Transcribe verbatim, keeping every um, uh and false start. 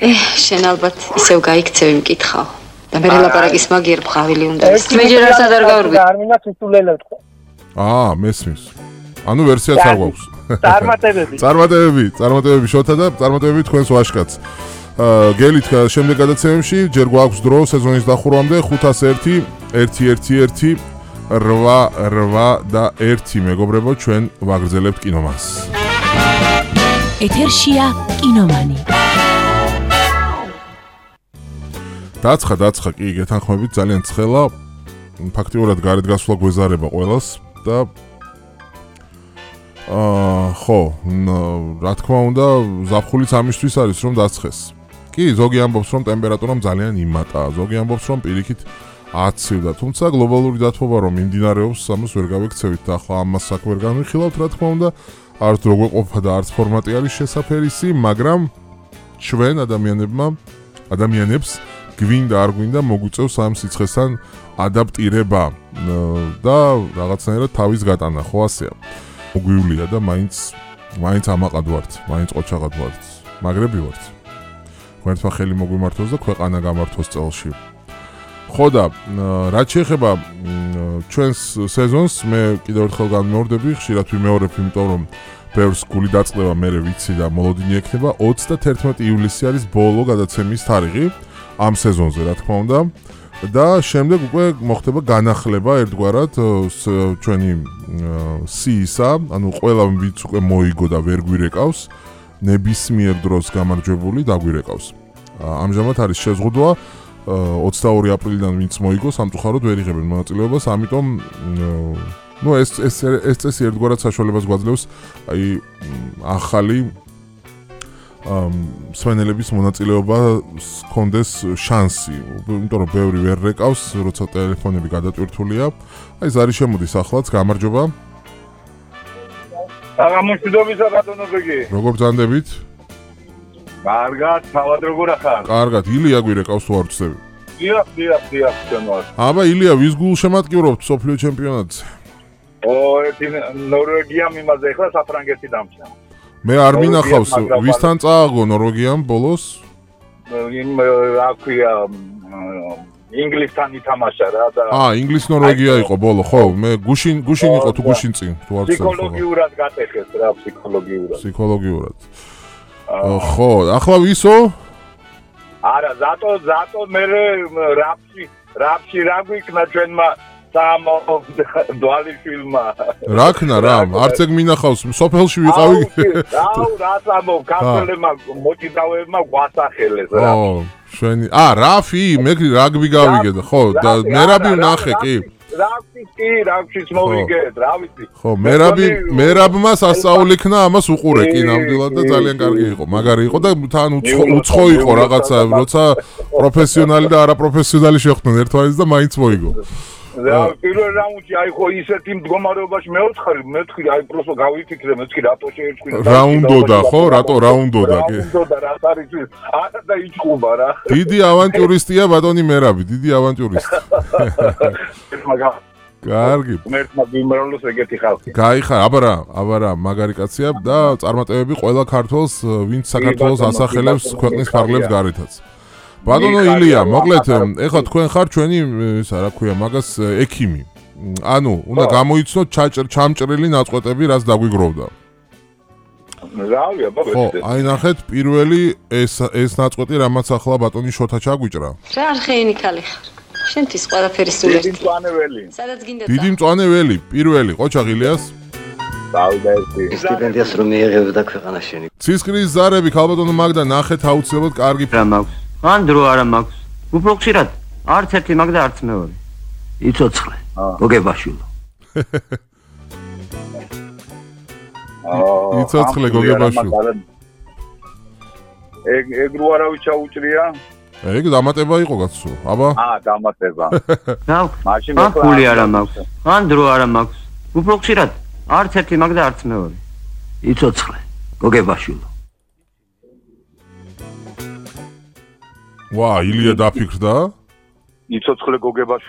ეჰ, შენ ალბათ ისევ გაიქცევი მკითხავ. და მე ლაპარაკის მაგიერ ბღავილი უნდა ის. მე ჯერ არც არ გავრბი. არ მინდა თვითულელად ხო. აა, მესმის. ანუ ვერსიაც არ გვაქვს. წარმატებები. წარმატებები, წარმატებები შოთა და წარმატებები თქვენს ვაშკაც. აა, გელით შემდეგ გადაცემებში ჯერ გვაქვს დრო სეზონის დახურვამდე ხუთას ერთი, ერთი ერთი ერთი, რვა რვა და ერთი მეგობრებო, ჩვენ ვაგრძელებთ კინომანს. ეთერშია კინომანი. დაცხა, დაცხა, კი, გეთანხმებით, ძალიან ცხელა. ფაქტიურად გარეთ გასვლა გვეზარება ყველას და აა, ხო, რა თქმა უნდა, ზაფხულიც ამისთვის არის, რომ დაცხეს. კი, ზოგი ამბობს, რომ ტემპერატურამ ძალიან იმატა, ზოგი ამბობს, რომ პირიქით აცივდა, თუმცა გლობალური დათბობა რომ მიმდინარეობს, ამას ვერ გავექცევით და ახლა ამას აქ ვერ განვიხილავთ, რა თქმა უნდა, არც როგორ ყოფა და არც ფორმატი არის შესაფერისი, მაგრამ ჩვენ ადამიანებმა, ადამიანებს გვინდა არ გვინდა მოგვიწევს ამ სიცხესთან ადაპტირება და რაღაცნაირად თავის გატანა, ხო ასეა. მოგვივლია და მაინც მაინც ამაყად ვართ, მაინც ყოჩაღად ვართ, მაგრები ვართ. თქვენთმა ხელი მოგვიმართოს და ქვეყანა გამართოს წელში. ხო და რაც შეეხება ჩვენს სეზონს, მე კიდევ ერთხელ განმეორდები, ხშირად ვიმეორებ, იმიტომ რომ ბევრს გული დაწყდება, მე ვიცი და მოლოდინი ექნება, ოცდათერთმეტი ივლისი არის ბოლო გადაცემის თარიღი ამ სეზონზე, რა თქმა უნდა. და შემდეგ უკვე მოხდება განახლება ერთგვარად ჩვენი სიისა, ანუ ყველა ვინც უკვე მოიგო და ვერ გვირეკავს, ნებისმიერ დროს გამარჯვებული დაგვირეკავს. ამჟამად არის შეზღუდვა ოცდაორი აპრილიდან ვინც მოიგო, სამწუხაროდ ვერ იღებენ მონაწილეობას, ამიტომ ნუ ეს ეს ეს წესი ერთგვარად საშუალებას გვაძლევს აი ახალი სვენელების მონაწილეობას კონდეს შანსი, იმიტომ რომ ბევრი ვერ რეკავს, როცა ტელეფონები გადატვირთულია. აი ეს არის შემოდის ახლაც, გამარჯობა. აღმოსვიდობისა ბატონო ბეგი. როგორ ბრძანდებით? კარგად, თავად როგორ ახარ? კარგად, ილია გვირეკავს თუ არ ვწდები? დიახ, დიახ, დიახ, შემოარ. აბა ილია, ვის გულ შემატკივრობთ სოფლიო ჩემპიონატზე? ო, ერთი ნორვეგია მიმაზე ხლა საფრანგეთი დამჭა. მე არ მინახავს, ვისთან წააგო ნორვეგიამ ბოლოს? იმ რა ქვია, ინგლისთან ითამაშა რა და აა, ინგლის-ნორვეგია იყო ბოლო, ხო, მე გუშინ გუშინ იყო თუ გუშინ წინ, თუ არ ვცემ. ფსიქოლოგიურად გატეხეს რა, ფსიქოლოგიურად. ფსიქოლოგიურად. ხო, ახლა ვისო? არა, ზატო, ზატო მე რაფში, რაფში რა გვიქნა ჩვენმა სამ დვალიშვილმა. რა ქნა რა, არც ეგ მინახავს, სოფელში ვიყავი. აუ, რაც ამო, კაცოლებმა მოჭიდავებმა გვასახელეს რა. ო, შვენი. აა, რაფი, მე რაგბი გავიგე და ხო, და მერაბი ვნახე, კი. რაფში კი, რაფშიც მოვიგეთ, რა ვიცი. ხო, მერაბი, მერაბმა სასწაული ქნა, ამას უყურე კი ნამდვილად და ძალიან კარგი იყო, მაგარი იყო და თან უცხო იყო რაღაცა, როცა პროფესიონალი და არაპროფესიონალი შეხვდნენ ერთმანეთს და მაინც მოიგო. რა პირველ რაუნდში აი ხო ისეთი მდგომარეობაში მეოთხარი მეთქი აი პროსო გავიფიქრე მეთქი რატო შეერჩქი რაუნდოდა ხო რატო რაუნდოდა კი რაუნდოდა რა არის ის არა და იჭუბა რა დიდი ავანტიურისტია ბატონი მერაბი დიდი ავანტიურისტი კარგი მერტმა გიმრავლოს ეგეთი ხალხი გაიხარ აბა რა აბა რა მაგარი კაცია და წარმატებები ყველა ქართველს ვინც საქართველოს ასახელებს ქვეყნის ფარგლებს გარეთაც ბატონო ილია, მოკლედ, ეხლა თქვენ ხარ ჩვენი, ისა რა ქვია, მაგას ექიმი. ანუ, უნდა გამოიცნოთ ჩამჭრილი ნაწყვეტები, რაც დაგვიგროვდა. რავია, ბაბა. ხო, აი ნახეთ, პირველი ეს ეს ნაწყვეტი, რამაც ახლა ბატონი შოთა ჩაგვიჭრა. რა არხეინი ქალი ხარ? შენთვის ყველაფერი სულ ერთი. დიდი მწვანე ველი. სადაც გინდა. დიდი მწვანე ველი, პირველი, ყოჩაღ ილიას. დავდაერთი. სტიპენდიას რომ მიიღებდა ქვეყანაში. ცისკრის ზარები, ქალბატონო მაგდა, ნახეთ აუცილებლად კარგი რა მაქვს. ან დრო არა მაქვს. უფრო ხშირად არც ერთი მაგ და არც მეორე. იცოცხლე. გოგებაშვილო. აა იცოცხლე გოგებაშვილო. ეგ ეგ რო არავის ჩაუჭრია? ეგ დამატება იყო კაცო. აბა. აა დამატება. რა? მაშინ ხული არა მაქვს. ან დრო არა მაქვს. უფრო ხშირად არც ერთი მაგ და არც მეორე. იცოცხლე. გოგებაშვილო. ვა, ილია დაფიქრდა? იცოცხლე გოგებაში